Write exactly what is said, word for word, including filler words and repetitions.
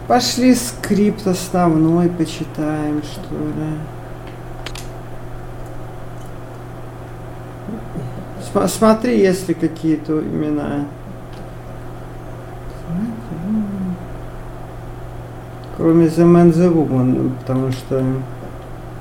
Пошли скрипт основной почитаем, что ли. См- смотри, есть ли какие-то имена. Кроме The Man, The Woman, потому что